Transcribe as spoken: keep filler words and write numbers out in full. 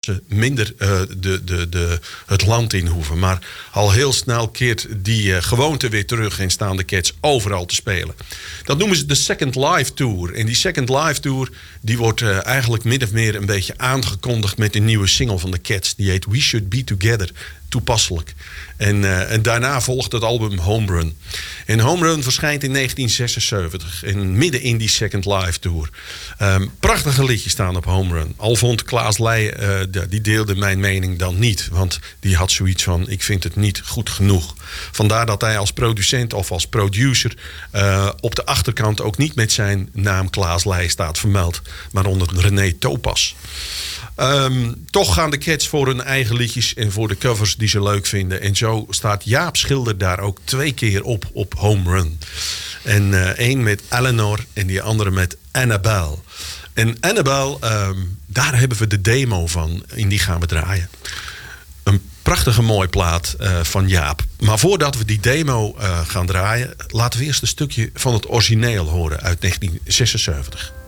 ze minder uh, de, de, de, het land in hoeven. Maar al heel snel keert die uh, gewoonte weer terug en staan de Cats overal te spelen. Dat noemen ze de Second Life Tour. En die Second Life Tour die wordt uh, eigenlijk min of meer een beetje aangekondigd met een nieuwe single van de Cats. Die heet We Should Be Together. Toepasselijk. En, uh, en daarna volgt het album Home Run. En Home Run verschijnt in negentien zesenzeventig. En midden in die Second Life Tour. Um, prachtige liedjes staan op Home Run. Al vond Klaas Leij, uh, die deelde mijn mening dan niet. Want die had zoiets van, ik vind het niet goed genoeg. Vandaar dat hij als producent of als producer uh, op de achterkant ook niet met zijn naam Klaas Leij staat vermeld. Maar onder René Topas. Um, toch gaan de Cats voor hun eigen liedjes en voor de covers die ze leuk vinden. En zo staat Jaap Schilder daar ook twee keer op op Home Run. En uh, één met Eleanor en die andere met Annabelle. En Annabelle, um, daar hebben we de demo van. En die gaan we draaien. Een prachtige mooie plaat uh, van Jaap. Maar voordat we die demo uh, gaan draaien, laten we eerst een stukje van het origineel horen uit negentien zesenzeventig.